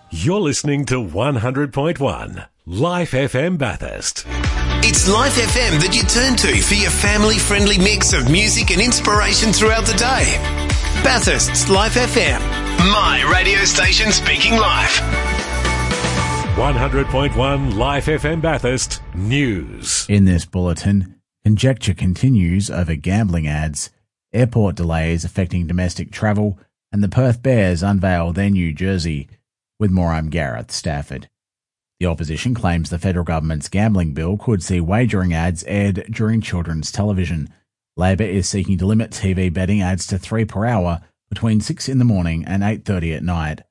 You're listening to 100.1 Life FM Bathurst. It's Life FM that you turn to for your family-friendly mix of music and inspiration throughout the day. Bathurst's Life FM, my radio station speaking life. 100.1 Life FM Bathurst News. In this bulletin, conjecture continues over gambling ads, airport delays affecting domestic travel, and the Perth Bears unveil their new jersey. With more, I'm Gareth Stafford. The opposition claims the federal government's gambling bill could see wagering ads aired during children's television. Labor is seeking to limit TV betting ads to 3 per hour between 6 in the morning and 8:30 at night.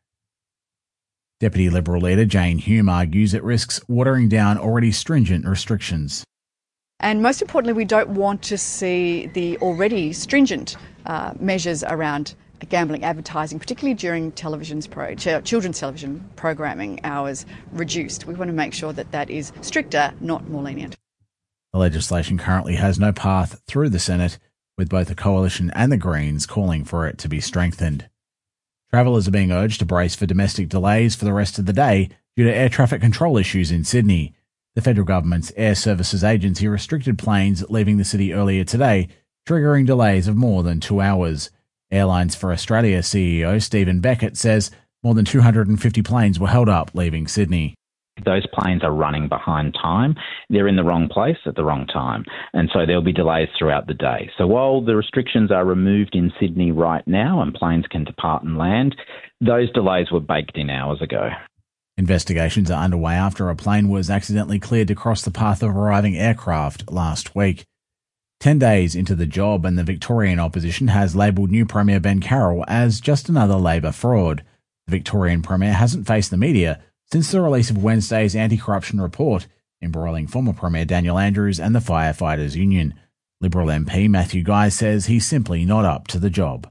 Deputy Liberal leader Jane Hume argues it risks watering down already stringent restrictions. And most importantly, we don't want to see the already stringent measures around gambling advertising, particularly during children's television programming hours, reduced. We want to make sure that that is stricter, not more lenient. The legislation currently has no path through the Senate, with both the Coalition and the Greens calling for it to be strengthened. Travellers are being urged to brace for domestic delays for the rest of the day due to air traffic control issues in Sydney. The federal government's Air Services Agency restricted planes leaving the city earlier today, triggering delays of more than 2 hours. Airlines for Australia CEO Stephen Beckett says more than 250 planes were held up leaving Sydney. Those planes are running behind time. They're in the wrong place at the wrong time. And so there'll be delays throughout the day. So while the restrictions are removed in Sydney right now and planes can depart and land, those delays were baked in hours ago. Investigations are underway after a plane was accidentally cleared to cross the path of arriving aircraft last week. 10 days into the job, and the Victorian opposition has labelled new Premier Ben Carroll as just another Labor fraud. The Victorian Premier hasn't faced the media since the release of Wednesday's anti-corruption report, embroiling former Premier Daniel Andrews and the Firefighters Union. Liberal MP Matthew Guy says he's simply not up to the job.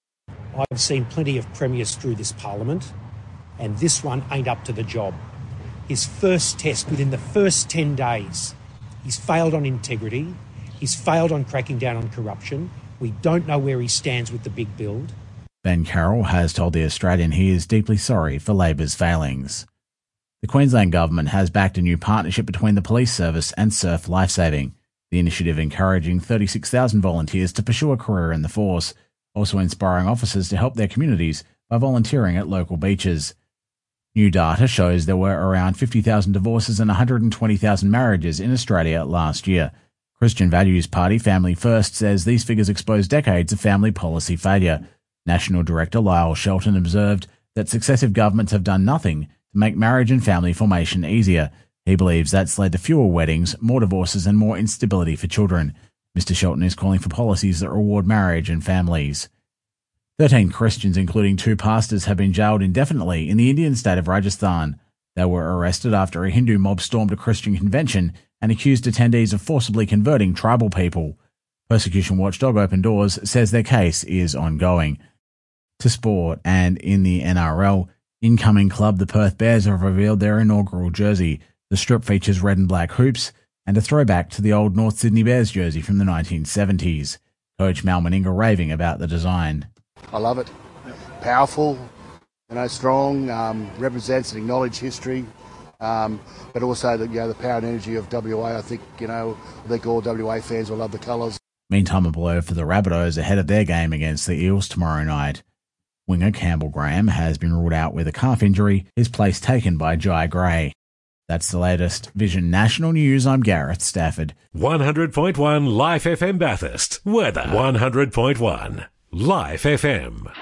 I've seen plenty of premiers through this parliament, and this one ain't up to the job. His first test within the first 10 days, he's failed on integrity. He's failed on cracking down on corruption. We don't know where he stands with the big build. Ben Carroll has told The Australian he is deeply sorry for Labor's failings. The Queensland Government has backed a new partnership between the Police Service and Surf Lifesaving, the initiative encouraging 36,000 volunteers to pursue a career in the force, also inspiring officers to help their communities by volunteering at local beaches. New data shows there were around 50,000 divorces and 120,000 marriages in Australia last year. Christian Values Party Family First says these figures expose decades of family policy failure. National Director Lyle Shelton observed that successive governments have done nothing to make marriage and family formation easier. He believes that's led to fewer weddings, more divorces and more instability for children. Mr Shelton is calling for policies that reward marriage and families. 13 Christians, including 2 pastors, have been jailed indefinitely in the Indian state of Rajasthan. They were arrested after a Hindu mob stormed a Christian convention and accused attendees of forcibly converting tribal people. Persecution watchdog Open Doors says their case is ongoing. To sport, and in the NRL, incoming club the Perth Bears have revealed their inaugural jersey. The strip features red and black hoops and a throwback to the old North Sydney Bears jersey from the 1970s. Coach Mal Meninga raving about the design. I love it. Powerful, strong, represents and acknowledges history. But also the power and energy of WA. I think all WA fans will love the colours. Meantime, a blow for the Rabbitohs ahead of their game against the Eels tomorrow night. Winger Campbell Graham has been ruled out with a calf injury, his place taken by Jai Gray. That's the latest Vision National News. I'm Gareth Stafford. 100.1 Life FM Bathurst. Weather. 100.1 Life FM.